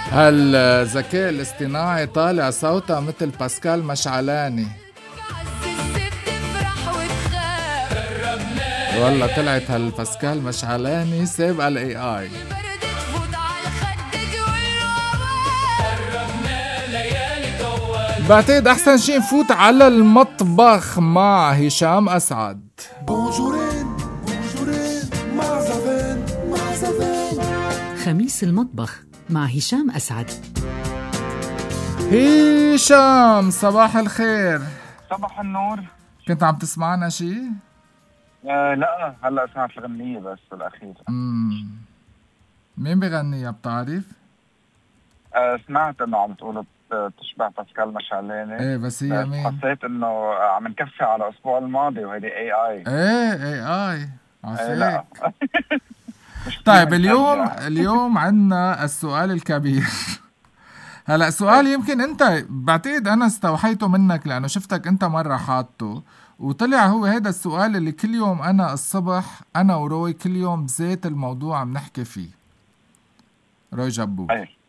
هالذكاء الاصطناعي طالع صوتها مثل باسكال مشعلاني. والله طلعت هالباسكال مشعلاني سابقة الاي اي. بعتقد احسن شي نفوت على المطبخ مع هشام اسعد. خميس المطبخ مع هشام أسعد. هشام صباح الخير. صباح النور. كنت عم تسمعنا شي؟ لا هلا سمعت الغنية بس بالأخير. مين بغنيها بتعرف؟ سمعت انه عم تقولوا تشبه باسكال مشعلاني. ايه بس هي مين؟ حسيت انه عم نكفي على الاسبوع الماضي وهيدي اي اي. اي عفيك. لا طيب اليوم عندنا السؤال الكبير. هلا سؤال يمكن انت بعتقد انا استوحيته منك لانه شفتك انت مرة حاطه وطلع هو هذا السؤال اللي كل يوم انا الصبح انا وروي كل يوم بذات الموضوع عم نحكي فيه. روي جبو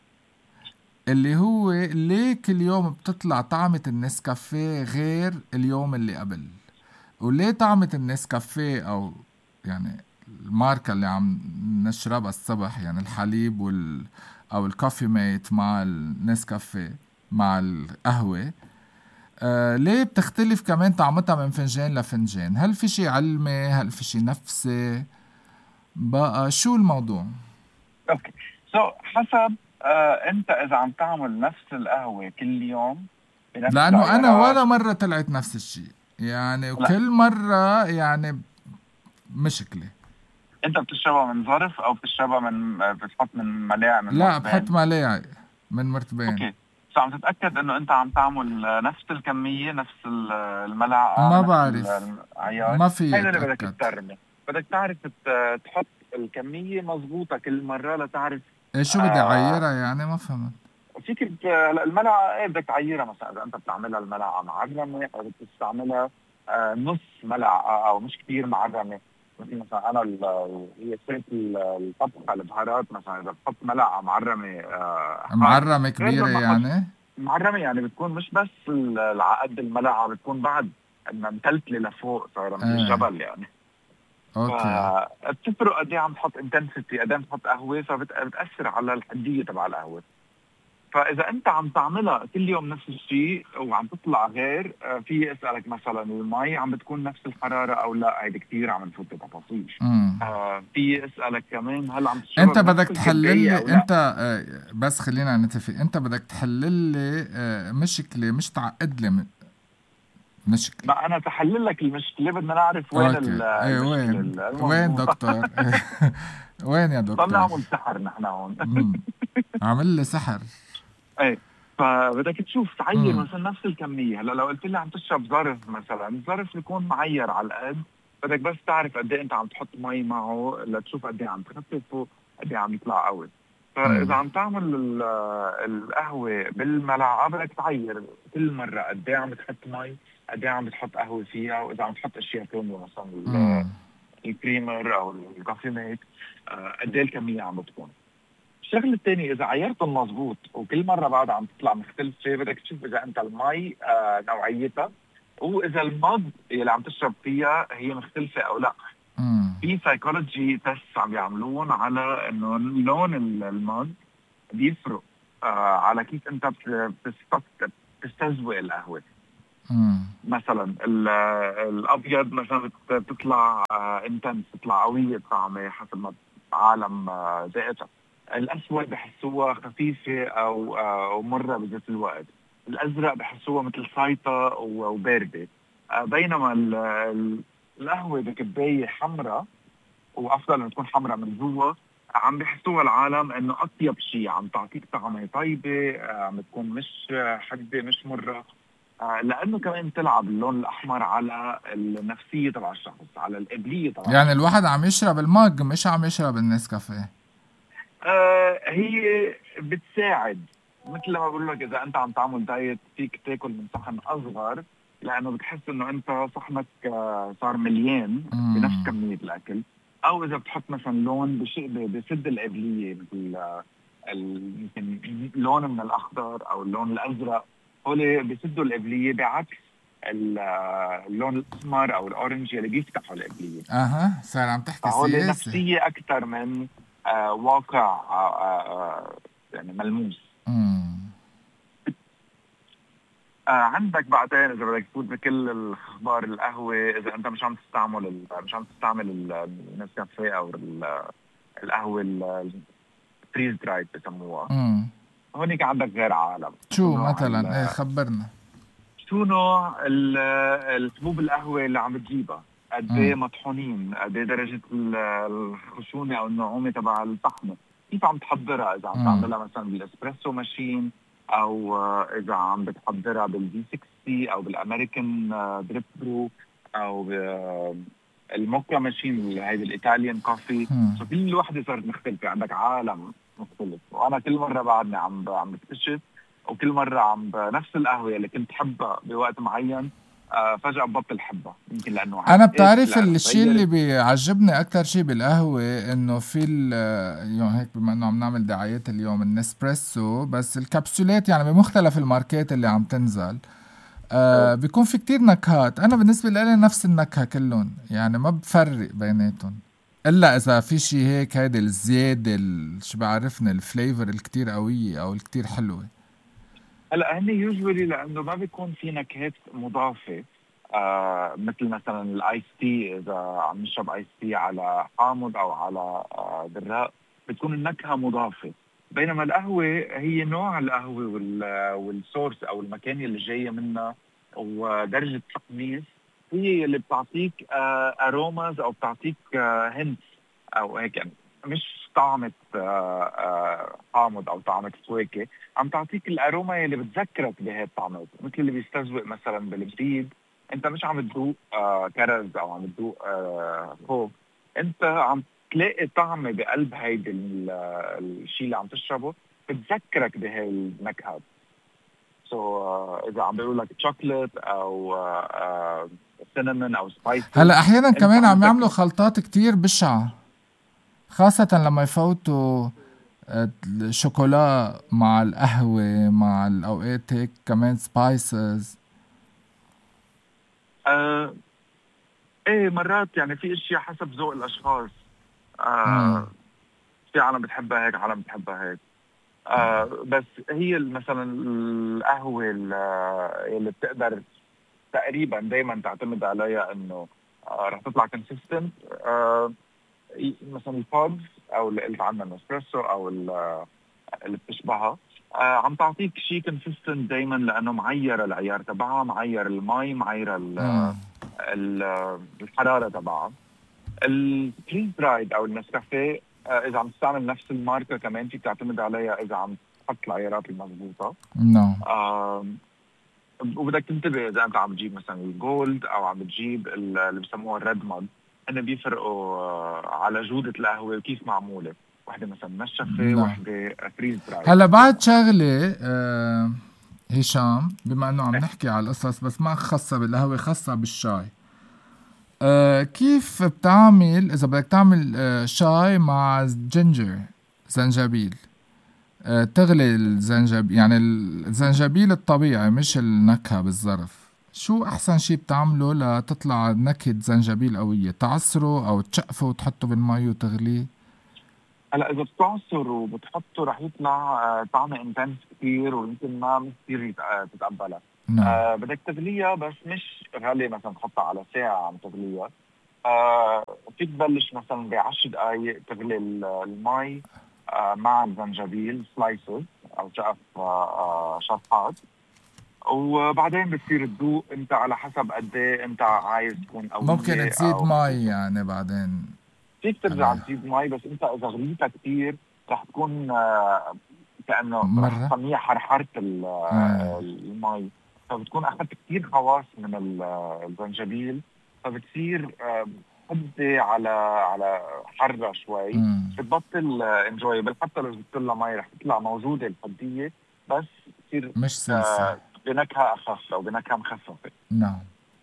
اللي هو ليه كل يوم بتطلع طعمة النسكافيه غير اليوم اللي قبل، وليه طعمة النسكافيه او يعني الماركة اللي عم نشربها الصبح يعني الحليب او الكوفي ميت مع النسكافيه مع القهوة ليه بتختلف كمان طعمتها من فنجان لفنجان؟ هل في شي علمي؟ هل في شي نفسي؟ بقى شو الموضوع؟ اوكي حسب انت اذا عم تعمل نفس القهوة كل يوم لانه انا ولا مرة طلعت نفس الشي يعني وكل مرة يعني مشكلة. انت بتشربها من ظرف او بتشربها من بتحط من ملاعق من لا مرتبين. بحط ملاعق من مرتبين. اوكي عم تتأكد انه انت عم تعمل نفس الكمية نفس الملعقة؟ ما بعرف ما في هيدا اللي بدك تترمي. بدك تعرف تحط الكمية مضبوطة كل مرة لتعرف شو بدي اعيرها يعني ما فهمت. فيك الملعقة بدك تعيرها مثلا اذا انت بتعملها الملعقة معرمة او بتستعملها نص ملعقة او مش كتير معرمة. مثلا انا هي سيت الطبخة البهارات مثلا اذا بحط ملعقة معرمة كبيرة يعني معرمة يعني بتكون مش بس العقد الملعقة بتكون بعد انها متلتلة لفوق صار مثل الجبل يعني. اوكي بتفرق قد ايه عم تحط انتنسيتي قد ايه عم تحط قهوة فبتأثر على الحدية تبع القهوة. فاذا انت عم تعملها كل يوم نفس الشيء وعم تطلع غير في اسالك مثلا المي عم بتكون نفس الحراره او لا. هيدي كثير عم نفوت بتفاصيل. في اسالك كمان هل عم تشرب انت بدك تحلل لي انت بس خلينا نتفق. انت بدك تحلل لي مشكله مش تعقد لي مشكله. ما انا تحلل لك المشكله بدنا نعرف وين وين دكتور. وين يا دكتور؟ طلع نعمل سحر نحن هون. عامل لي سحر. ايه فبدك تشوف تعير مثلا نفس الكميه. هلا لو قلت لي عم تشرب ظرف مثلا الظرف يكون معير على القد. بدك بس تعرف قد ايه انت عم تحط مي معه لتشوف قد ايه عم تخففه قد ايه عم يطلع قوي. فاذا عم تعمل القهوه بالملعقه بدك تعير كل مره قد ايه عم تحط مي قد ايه عم بتحط قهوه فيها. واذا عم تحط اشياء ثانيه مثلا الكريمر او الكوفي ميت قد ايه الكميه عم بتكون. الشغله الثانيه اذا عيرته مضبوط وكل مره بعد عم تطلع مختلفه بدك تشوف اذا انت المي نوعيتها واذا المض اللي عم تشرب فيها هي مختلفه او لا. في سايكولوجي تيست عم يعملون على انه لون المض بيفرق على كيف انت بتستذوق القهوه. مثلا الابيض مثلا بتطلع انتنس بتطلع قويه الطعمه حسب ما عالم ذائقتها. الاسود بحسوها خفيفه او مره بذات الوقت. الازرق بحسوها مثل سايطه وبارده. بينما القهوه بكبايه حمراء وافضل انها تكون حمراء من جوا عم بحسوها العالم انه اطيب شيء عم تعطيك طعمه طيبه عم تكون مش حده مش مره. لانه كمان تلعب اللون الاحمر على النفسيه تبع الشخص على القابليه تبع يعني الواحد عم يشرب المج مش عم يشرب النسكافيه. هي بتساعد مثل ما بقول لك اذا انت عم تعمل دايت فيك تاكل من صحن اصغر لانه بتحس انه انت صحنك صار مليان بنفس كميه الاكل. او اذا بتحط مثلا لون بسد القابليه مثل يمكن لون من الاخضر او اللون الازرق، هول بيسدوا القبليه، بعكس اللون الاسمر او الاورنج اللي بيفتحوا القبليه. اها، صار عم تحكي فهول سياسة. نفسيه اكثر من واقع يعني ملموس. عندك بعدين اذا بدك تفوت بكل الاخبار القهوه، اذا انت مش عم تستعمل النسكافيه او القهوه الفريز درايد بسموها، هونيك عندك غير عالم. شو مثلا؟ ايه خبرنا. شو نوع الحبوب القهوه اللي عم بتجيبها؟ قد ايه مطحونين؟ قد ايه درجه الخشونه او النعومه تبع الطحنه؟ كيف عم تحضرها؟ اذا عم تعملها مثلا بالاسبريسو ماشين، او اذا عم بتحضرها بالفي 60 او بالامريكان دريب برو، او الموكا ماشين اللي هيدي الايطاليان كوفي. كل وحده صارت مختلفه، عندك عالم مختلف. وانا كل مره بعدني عم بكتشف، وكل مره نفس القهوه اللي كنت حبها بوقت معين فجاه ببطل حبها، يمكن لانه انا بتعرف الشيء اللي بيعجبني اكثر شيء بالقهوه انه في اليوم هيك، بما انه عم نعمل دعايات اليوم، النسبريسو بس الكبسولات يعني بمختلف الماركات اللي عم تنزل، بيكون في كتير نكهات. انا بالنسبه لي نفس النكهه كلهم، يعني ما بفرق بيناتهم، الا اذا في شيء هيك هيدي الزياده شو بعرفني الفليفر الكتير قويه او الكتير حلوه. هلا هن يوجوالي لانه ما بيكون في نكهات مضافه، مثل مثلا الايس تي، اذا عم نشرب ايس تي على حامض او على براق بتكون النكهه مضافه. بينما القهوه هي نوع القهوه والسورس او المكان اللي جايه منها ودرجه التقميص هي اللي بتعطيك اروماز او بتعطيك هنت او هيك، يعني مش طعمة حامض او طعمة فواكه، عم تعطيك الاروما اللي بتذكرك بهي الطعمات. مثل اللي بيستذوق مثلا بالبريد، انت مش عم تذوق كرز او عم تذوق خوخ، انت عم تلاقي طعمه بقلب هيدي الشيء اللي عم تشربه بتذكرك بهي النكهات. اذا عم بيقول لك شوكليت او سينامون او سبايسي، هلا احيانا كمان عم يعملوا خلطات كتير بشعه، خاصة لما يفوتوا الشوكولا مع القهوة مع الأوقات هيك كمان سبايسز. ايه مرات يعني في اشياء حسب ذوق الاشخاص. في عالم بتحبها هيك، عالم بتحبها هيك. بس هي مثلا القهوة اللي بتقدر تقريبا دايما تعتمد عليها انه رح تطلع كونسيستنت، مثلا البودز او اللي قلت عنها الاسبريسو او اللي بتشبهها، عم تعطيك شيء كونسيستنت دايما، لانه معير العيار تبعها، معير المي، معير الحراره تبعها. الفريز درايد او النسكافيه اذا عم تستعمل نفس الماركه كمان فيك تعتمد عليها اذا عم تحط العيارات المضبوطه. وبدك تنتبه اذا انت عم تجيب مثلا الجولد او عم بتجيب اللي بسموها الريد مود، هن بيفرقوا على جوده القهوه وكيف معموله. وحده مثلا منشفه، وحده فريز درايد. هلا بعد شغله هشام، بما انه عم نحكي على القصص بس ما خاصه بالقهوه، خاصه بالشاي، كيف بتعمل اذا بدك تعمل شاي مع جينجر، زنجبيل، تغلي الزنجبيل، يعني الزنجبيل الطبيعي مش النكهة بالظرف، شو أحسن شي بتعمله لتطلع نكهة زنجبيل قوية؟ تعصره أو تشقفه وتحطه بالمي وتغليه؟ هلا إذا بتعصر وبتحطه رح يطلع طعمه انتنس كثير، ويمكن ما كثير تتقبلها. بدك تغليها بس مش غالي، مثلا تحطها على ساعة عم تغليها. فيك تبلش مثلا ب10 دقايق تغلي المي مع الزنجبيل سلايسز او شقف شطحات، وبعدين بتصير تذوق انت على حسب قد ايه انت عايز تكون قوية. ممكن تزيد مي يعني بعدين، فيك ترجع تزيد مي، بس انت اذا غليتها كثير رح تكون كانه رح تطلع حرحرة المي، فبتكون اخذت كثير خواص من الزنجبيل، فبتصير حدة على حرة شوي، بتبطل انجويبل. حتى لو زدت لها مي رح تطلع موجودة الحدية، بس تصير مش سلسة، بنكهة أخف أو بنكهة مخففة. نعم.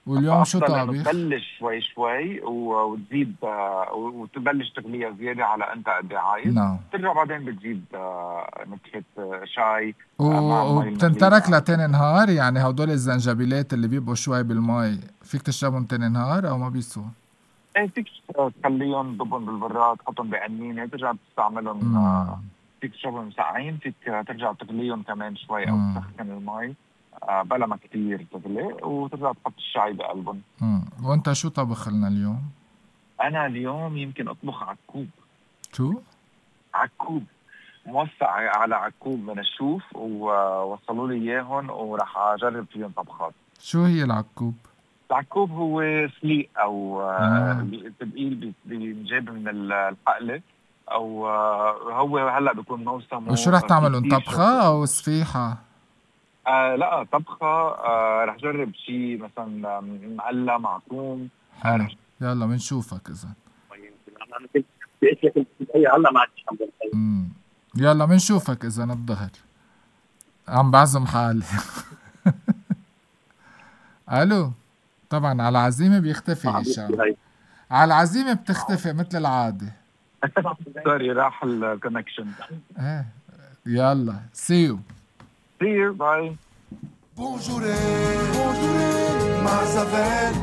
واليوم شو أفضل إنه طابخ؟ تبلش شوي شوي وتزيد وتبلش تغليها زيادة على أنت قد عايز. نعم. ترجع بعدين بتزيد نكهة شاي مع المي وبتنترك المغلية. لتاني نهار؟ يعني هدول الزنجبيلات اللي بيبقوا شوي بالمي فيك تشربهم تاني نهار أو ما بيسوا؟ ايه فيك تخليهم تضبهم بالبراد، تحطهم بقنينة، ترجع تستعملهم. فيك تشربهم مسقعين، فيك ترجع تغليهم كمان شوي أو تسخن المي بلا ما كتير تغلي، وترجع تحط الشاي بقلبهم. وانت شو طبخ لنا اليوم؟ أنا اليوم يمكن أطبخ عكوب. شو؟ عكوب موسع على عكوب من الشوف، ووصلوا لي إياهم وراح أجرب فيهم طبخات. شو هي العكوب؟ العكوب هو سليق أو تبقيل بينجاب من الحقلة، أو هو هلأ بيكون موسم. وشو رح تعملون، طبخة أو صفيحة؟ لا طبخة. رح جرب شيء مثلا مقلى معكوم. حلو، يلا بنشوفك إذا. يلا بنشوفك إذا الظهر. عم بعزم حالي. ألو. طبعا على العزيمة بيختفي هشام، على العزيمة بتختفي مثل العادة. سوري راح الكونكشن. يلا see you bye. Bonjour مع زفان.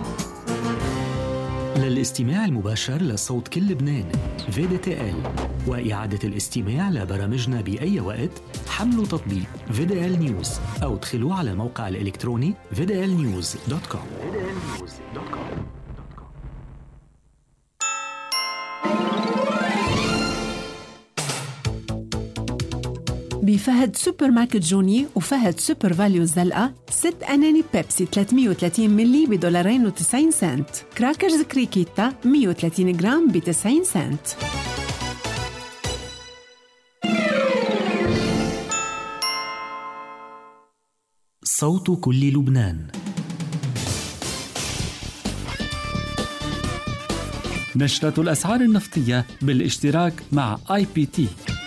للاستماع المباشر لصوت كل لبنان VDTL وإعادة الاستماع لبرامجنا بأي وقت، حملوا تطبيق VDL News أو ادخلوا على الموقع الإلكتروني vdlnews.com. بفهد سوبر ماركت جوني وفهد سوبر فاليو الزلقة 6 أناني بيبسي 330 ملي $2.90. كراكرز كريكيتا 130 جرام ب90 سنت. صوت كل لبنان. نشرة الأسعار النفطية بالاشتراك مع IPT.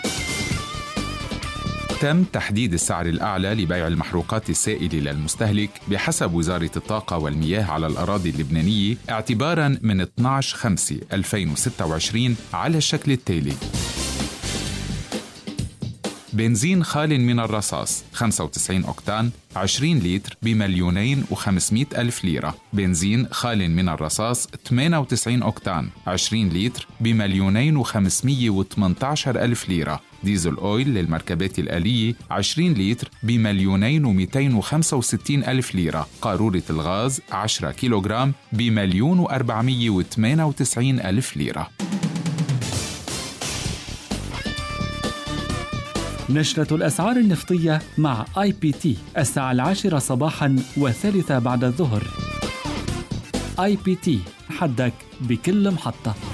تم تحديد السعر الأعلى لبيع المحروقات السائلة للمستهلك بحسب وزارة الطاقة والمياه على الأراضي اللبنانية اعتباراً من 12/5/2026 على الشكل التالي: بنزين خال من الرصاص 95 أوكتان 20 لتر ب2,500,000 ليرة. بنزين خال من الرصاص 98 أوكتان 20 لتر ب2,518,000 ليرة. ديزل أويل للمركبات الآلية 20 لتر ب2,265,000 ليرة. قارورة الغاز 10 كيلوغرام ب1,498,000 ليرة. نشرة الأسعار النفطية مع IPT الساعة 10 صباحاً و3 بعد الظهر. IPT، حدك بكل محطة.